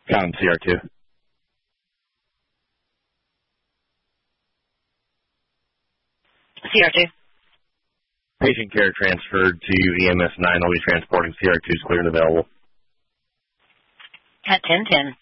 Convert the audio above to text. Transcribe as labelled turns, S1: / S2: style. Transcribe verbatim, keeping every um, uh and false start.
S1: Com C R two.
S2: C R two.
S1: Patient care transferred to E M S nine. I'll be transporting C R two is clear and available.
S2: At ten ten.